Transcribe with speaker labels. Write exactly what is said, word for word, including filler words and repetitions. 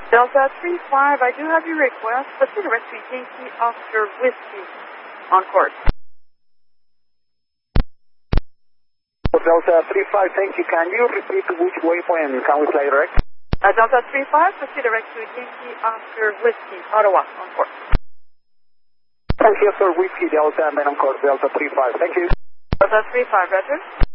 Speaker 1: Delta three five, I do have your request. Proceed direct to Yankee Oscar Whiskey on course.
Speaker 2: Delta three five, thank you. Can you repeat which waypoint can we fly direct?
Speaker 1: Uh, Delta three five, proceed direct to Yankee Oscar Whiskey, Ottawa on course.
Speaker 2: Thank you, sir. Whiskey Delta and then on course Delta three five. Thank you.
Speaker 1: Delta three five, Roger.